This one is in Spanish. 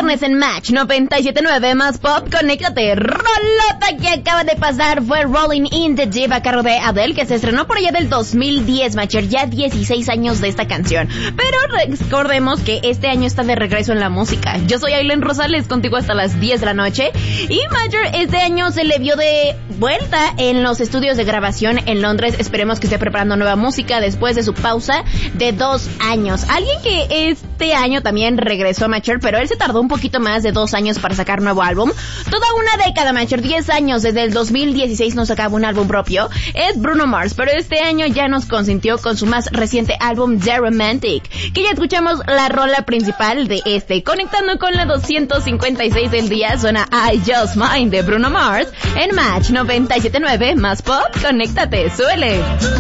viernes en Match 97.9 más pop. Conéctate. Rolota que acaba de pasar fue Rolling in the Deep a cargo de Adele, que se estrenó por allá del 2010, Matcher. Ya 16 años de esta canción. Pero recordemos que este año está de regreso en la música. Yo soy Aileen Rosales, contigo hasta las 10 de la noche. Y Matcher, este año se le vio de vuelta en los estudios de grabación en Londres. Esperemos que esté preparando nueva música después de su pausa de 2 años. Alguien que este año también regresó, Matcher, pero él se tardó un poquito más de 2 años para sacar nuevo álbum. Toda una década, Matcher, 10 años desde el 2016 no sacaba un álbum propio. Es Bruno Mars, pero este año ya nos consintió con su más reciente álbum The Romantic, que ya escuchamos la rola principal de este. Conectando con la 256 del día, suena I Just Mine de Bruno Mars en Match 97.9 más pop. Conéctate, suele.